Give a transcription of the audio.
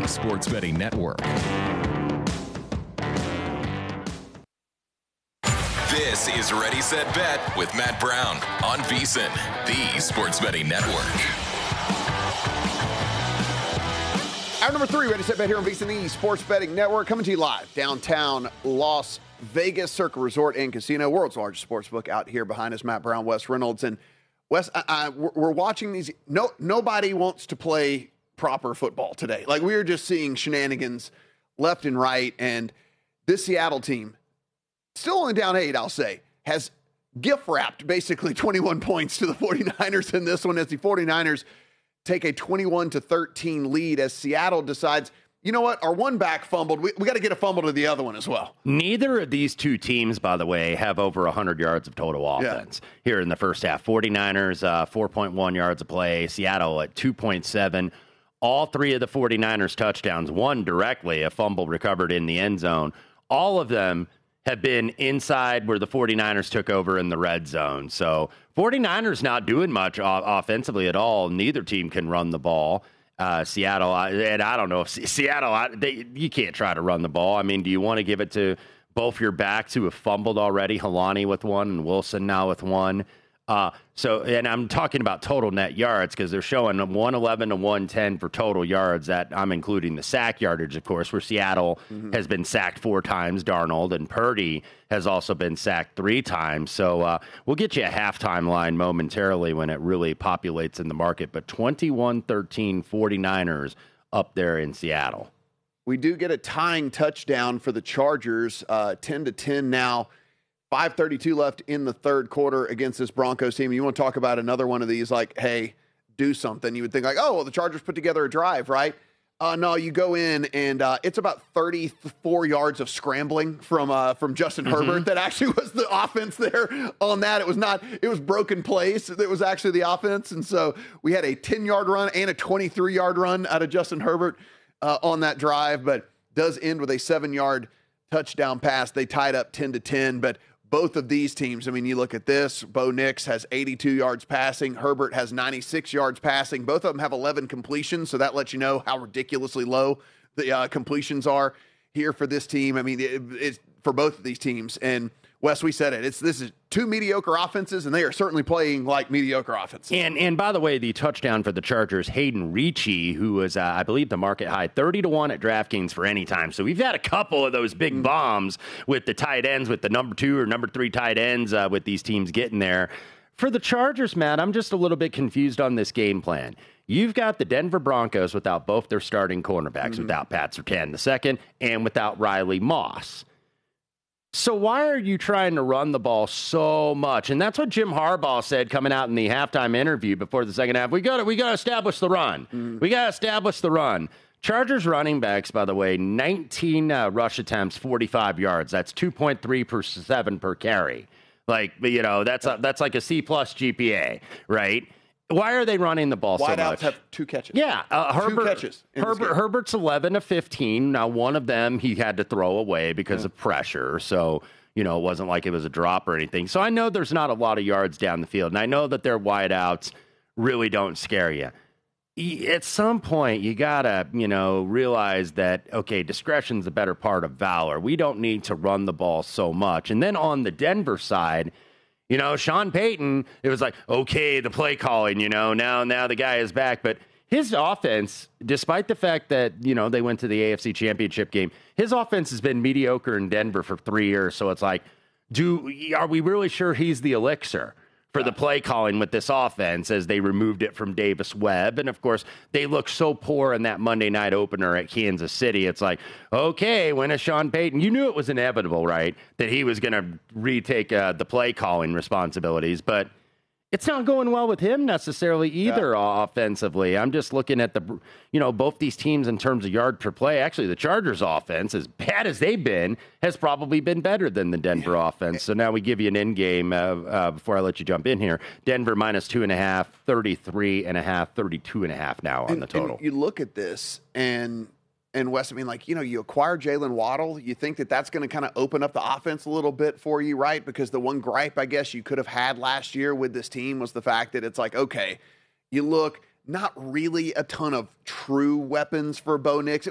the Sports Betting Network. This is Ready, Set, Bet with Matt Brown on VSiN, the Sports Betting Network. Hour number 3, Ready, Set, Bet here on VSiN, the Sports Betting Network, coming to you live downtown Las Vegas, Circa Resort and Casino, world's largest sports book out here behind us. Matt Brown, Wes Reynolds, and Wes, we're watching these. Nobody wants to play proper football today. Like, we are just seeing shenanigans left and right, and this Seattle team, still only down 8, I'll say, has gift-wrapped basically 21 points to the 49ers in this one as the 49ers take a 21-13 lead as Seattle decides, you know what, our one back fumbled. We got to get a fumble to the other one as well. Neither of these two teams, by the way, have over 100 yards of total offense here in the first half. 49ers, 4.1 yards of play. Seattle at 2.7. All three of the 49ers touchdowns, one directly, a fumble recovered in the end zone. All of them have been inside where the 49ers took over in the red zone. So 49ers not doing much offensively at all. Neither team can run the ball. Seattle, and I don't know if Seattle, you can't try to run the ball. I mean, do you want to give it to both your backs who have fumbled already, Helani with one and Wilson now with one? And I'm talking about total net yards because they're showing 111 to 110 for total yards. That I'm including the sack yardage, of course, where Seattle has been sacked 4 times, Darnold, and Purdy has also been sacked 3 times. So we'll get you a halftime line momentarily when it really populates in the market. But 21-13 49ers up there in Seattle. We do get a tying touchdown for the Chargers, 10-10 now. 5:32 left in the third quarter against this Broncos team. You want to talk about another one of these, like, hey, do something. You would think, like, oh, well, the Chargers put together a drive, right? No, you go in, and it's about 34 yards of scrambling from Justin Herbert. That actually was the offense there on that. It was broken plays. That was actually the offense. And so we had a 10-yard run and a 23-yard run out of Justin Herbert on that drive, but does end with a 7-yard touchdown pass. They tied up 10-10, but both of these teams, I mean, you look at this, Bo Nix has 82 yards passing. Herbert has 96 yards passing. Both of them have 11 completions, so that lets you know how ridiculously low the completions are here for this team. I mean, it's for both of these teams. And, Wes, we said it. This is 2 mediocre offenses, and they are certainly playing like mediocre offenses. And by the way, the touchdown for the Chargers, Hayden Ricci, who was, I believe, the market high, 30-1 at DraftKings for any time. So we've had a couple of those big bombs with the tight ends, with the number 2 or number 3 tight ends with these teams getting there. For the Chargers, Matt, I'm just a little bit confused on this game plan. You've got the Denver Broncos without both their starting cornerbacks, without Pat Surtain II and without Riley Moss. So why are you trying to run the ball so much? And that's what Jim Harbaugh said coming out in the halftime interview before the second half. We got to establish the run. We got to establish the run. Chargers running backs, by the way, 19 rush attempts, 45 yards. That's 2.3 per 7 per carry. Like, you know, that's like a C+ GPA, right? Why are they running the ball so much? Wideouts have 2 catches. Yeah, Two catches. Herbert's 11 of 15. Now, one of them he had to throw away because of pressure. So, you know, it wasn't like it was a drop or anything. So I know there's not a lot of yards down the field, and I know that their wideouts really don't scare you. At some point, you gotta, you know, realize that, okay, discretion's a better part of valor. We don't need to run the ball so much. And then on the Denver side, you know, Sean Payton, it was like, okay, the play calling, you know, now the guy is back. But his offense, despite the fact that, you know, they went to the AFC Championship game, his offense has been mediocre in Denver for 3 years. So it's like, are we really sure he's the elixir for the play calling with this offense as they removed it from Davis Webb? And, of course, they look so poor in that Monday night opener at Kansas City. It's like, okay, when is Sean Payton? You knew it was inevitable, right, that he was going to retake the play calling responsibilities. But it's not going well with him necessarily either offensively. I'm just looking at both these teams in terms of yard per play. Actually, the Chargers offense, as bad as they've been, has probably been better than the Denver offense. So now we give you an in game before I let you jump in here. Denver minus 2.5, 33.5, 32.5 now on the total. And you look at this and Wes, I mean, like, you know, you acquire Jalen Waddle. You think that that's going to kind of open up the offense a little bit for you, right? Because the one gripe, I guess, you could have had last year with this team was the fact that it's like, okay, you look, not really a ton of true weapons for Bo Nix.